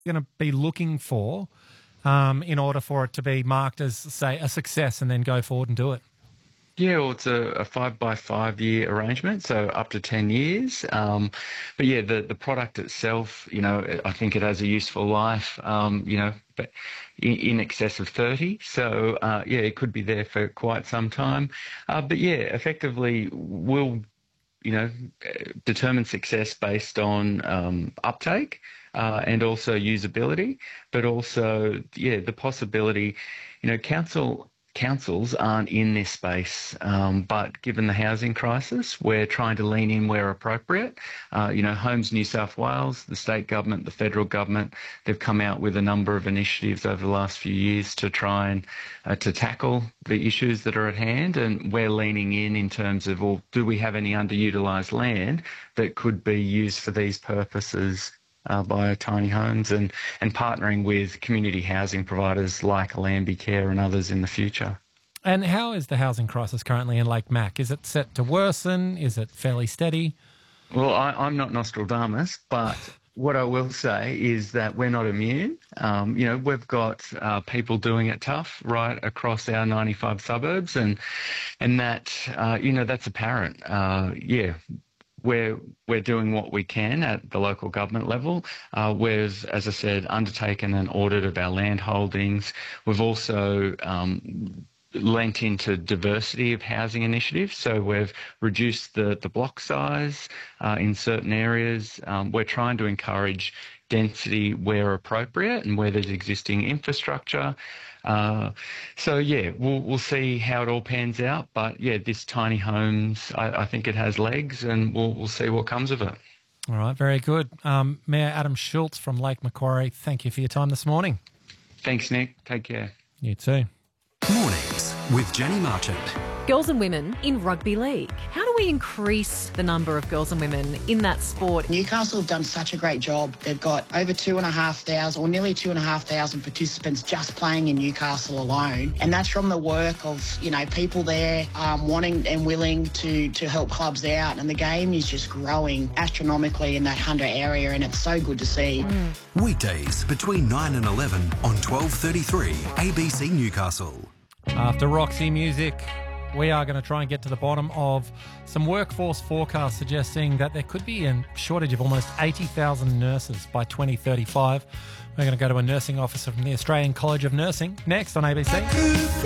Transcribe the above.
going to be looking for in order for it to be marked as, say, a success and then go forward and do it? Yeah, well, it's a 5 by 5 year arrangement, so up to 10 years. But yeah, the product itself, I think it has a useful life, but in excess of 30. So yeah, it could be there for quite some time. But yeah, effectively, we'll determine success based on uptake and also usability, but also, yeah, the possibility, councils aren't in this space, but given the housing crisis, we're trying to lean in where appropriate. Homes New South Wales, the state government, the federal government, they've come out with a number of initiatives over the last few years to try and to tackle the issues that are at hand, and we're leaning in terms of, well, do we have any underutilised land that could be used for these purposes by tiny homes, and partnering with community housing providers like Allambie Care and others in the future. And how is the housing crisis currently in Lake Mac? Is it set to worsen? Is it fairly steady? Well, I'm not Nostradamus, but what I will say is that we're not immune. We've got people doing it tough right across our 95 suburbs, and that, that's apparent. We're doing what we can at the local government level. We've, as I said, undertaken an audit of our land holdings. We've also lent into diversity of housing initiatives. So we've reduced the block size in certain areas. We're trying to encourage density where appropriate and where there's existing infrastructure. So yeah, we'll see how it all pans out. But yeah, this tiny homes, I think it has legs, and we'll see what comes of it. All right, very good. Mayor Adam Schultz from Lake Macquarie, thank you for your time this morning. Thanks, Nick. Take care. You too. Mornings with Jenny Marchant. Girls and women in rugby league. How do we increase the number of girls and women in that sport? Newcastle have done such a great job. They've got over 2,500 or nearly 2,500 participants just playing in Newcastle alone. And that's from the work of, people there wanting and willing to help clubs out. And the game is just growing astronomically in that Hunter area, and it's so good to see. Weekdays between 9 and 11 on 12:33 ABC Newcastle. After Roxy Music, we are going to try and get to the bottom of some workforce forecasts suggesting that there could be a shortage of almost 80,000 nurses by 2035. We're going to go to a nursing officer from the Australian College of Nursing next on ABC.